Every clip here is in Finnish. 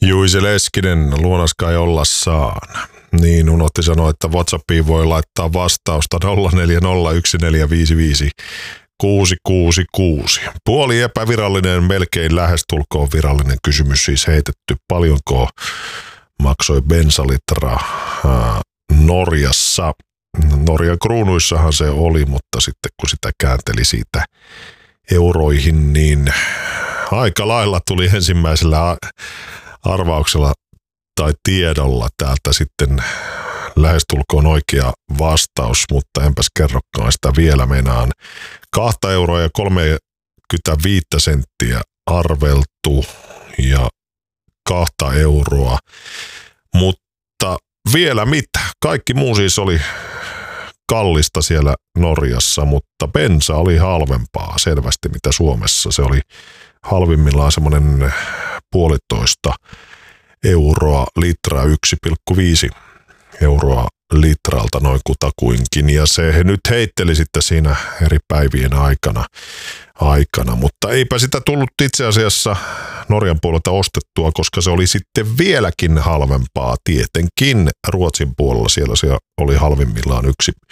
Juise Leskinen, luonas kai olla saan. Niin, unohti sanoa, että WhatsAppiin voi laittaa vastausta 0401455666. Puoli epävirallinen, melkein lähestulkoon virallinen kysymys siis heitetty. Paljonko maksoi bensalitra Norjassa? Norjan kruunuissahan se oli, mutta sitten kun sitä käänteli siitä euroihin, niin aika lailla tuli ensimmäisellä arvauksella tai tiedolla täältä sitten lähestulkoon oikea vastaus, mutta enpäs kerrokaan sitä vielä. Meinaan 2 euroa ja 35 senttiä arveltu ja 2 euroa, mutta vielä mitä? Kaikki muu siis oli kallista siellä Norjassa, mutta bensa oli halvempaa selvästi mitä Suomessa. Se oli halvimmillaan semmoinen 1,5 euroa litra, 1,5 euroa litralta noin kutakuinkin. Ja se nyt heitteli sitten siinä eri päivien aikana, mutta eipä sitä tullut itse asiassa Norjan puolelta ostettua, koska se oli sitten vieläkin halvempaa tietenkin Ruotsin puolella. Siellä se oli halvimmillaan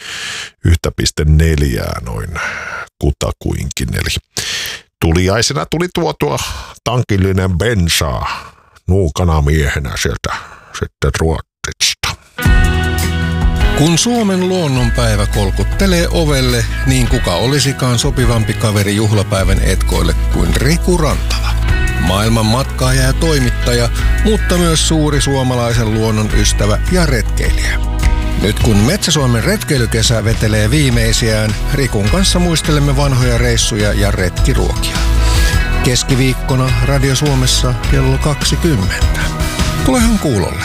1,4 noin kutakuinkin. Eli tuliaisena tuli tuotua tankillinen bensaa nuukana miehenä sieltä sitten Ruotsista. Kun Suomen luonnonpäivä kolkuttelee ovelle, niin kuka olisikaan sopivampi kaveri juhlapäivän etkoille kuin Riku Rantala. Maailman matkaaja ja toimittaja, mutta myös suuri suomalaisen luonnon ystävä ja retkeilijä. Nyt kun Metsä-Suomen retkeilykesä vetelee viimeisiään, Rikun kanssa muistelemme vanhoja reissuja ja retkiruokia. Keskiviikkona Radio Suomessa kello 20. Tulehan kuulolle.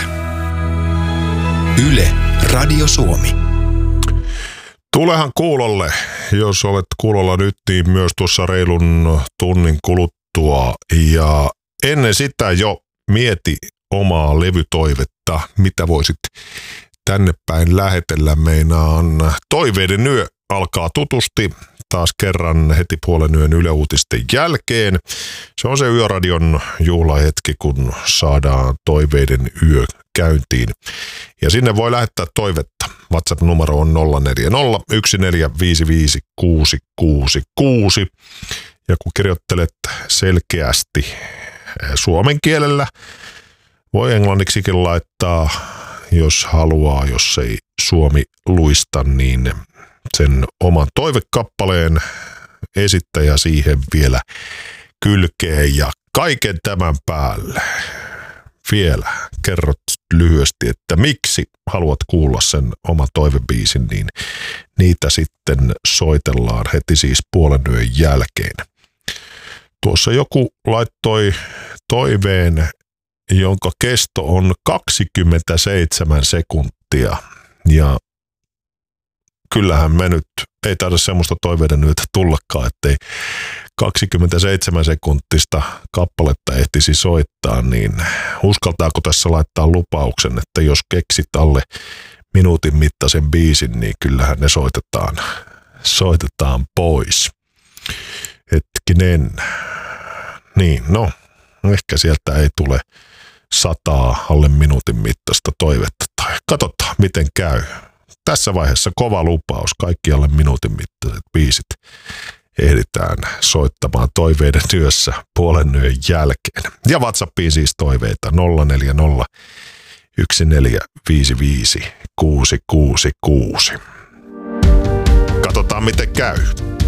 Yle Radio Suomi. Tulehan kuulolle, jos olet kuulolla nyt, niin myös tuossa reilun tunnin kuluttua. Ja ennen sitä jo mieti omaa levytoivetta, mitä voisit tänne päin lähetellä. Meinaan Toiveiden yö alkaa tutusti taas kerran heti 5:30 Yle Uutisten jälkeen. Se on se Yöradion juhlahetki, kun saadaan Toiveiden yö käyntiin. Ja sinne voi lähettää toivetta. WhatsApp-numero on 0401455666. Ja kun kirjoittelet selkeästi suomen kielellä, voi englanniksikin laittaa, jos haluaa, jos ei suomi luista, niin sen oman toivekappaleen esittäjä siihen vielä kylkeen. Ja kaiken tämän päälle vielä kerrot lyhyesti, että miksi haluat kuulla sen oman toivebiisin, niin niitä sitten soitellaan heti siis 5:30 jälkeen. Tuossa joku laittoi toiveen, jonka kesto on 27 sekuntia ja kyllähän me nyt ei taida semmoista toiveiden yötä tullakaan, ettei 27 sekuntista kappaletta ehtisi soittaa, niin uskaltaako tässä laittaa lupauksen, että jos keksit alle minuutin mittaisen biisin, niin kyllähän ne soitetaan pois. Hetkinen. Niin, no, ehkä sieltä ei tule 100 alle minuutin mittaista toivetta. Tai katsotaan, miten käy. Tässä vaiheessa kova lupaus, kaikki alle minuutin mittaiset biisit ehditään soittamaan Toiveiden yössä 5:30 jälkeen. Ja WhatsAppiin siis toiveita 0401455666. Katsotaan miten käy.